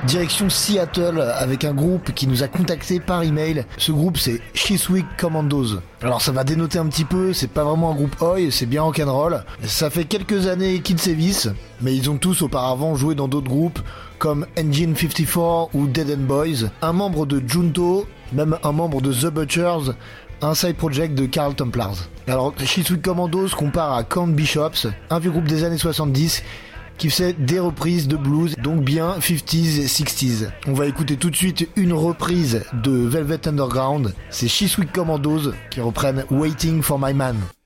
Direction Seattle avec un groupe qui nous a contacté par email. Ce groupe c'est Chiswick Commandos. Alors ça va dénoter un petit peu, c'est pas vraiment un groupe oi, c'est bien rock'n'roll. Ça fait quelques années qu'ils sévissent, mais ils ont tous auparavant joué dans d'autres groupes comme Engine 54 ou Dead End Boys. Un membre de Junto, même un membre de The Butchers, un side project de Carl Templars. Alors Chiswick Commandos compare à Count Bishops, un vieux groupe des années 70 qui faisait des reprises de blues, donc bien 50s et 60s. On va écouter tout de suite une reprise de Velvet Underground, c'est Chiswick Commandos qui reprennent Waiting for My Man.